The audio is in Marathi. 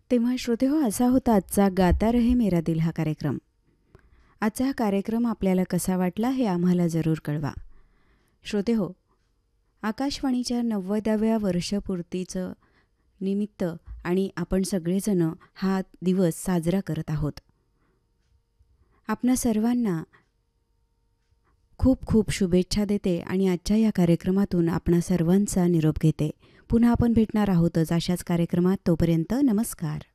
तेव्हा श्रोतेहो, असा होता आजचा गाता रहे मेरा दिल हा कार्यक्रम. आजचा हा कार्यक्रम आपल्याला कसा वाटला हे आम्हाला जरूर कळवा. श्रोतेहो, आकाशवाणीच्या 90व्या वर्षपूर्तीचं निमित्त आणि आपण सगळेजण हा दिवस साजरा करत आहोत. आपणा सर्वांना खूप खूप शुभेच्छा देते आणि आजच्या या कार्यक्रमातून आपणा सर्वांचा निरोप घेते. पुन्हा आपण भेटणार आहोतच अशाच कार्यक्रमात. तोपर्यंत नमस्कार.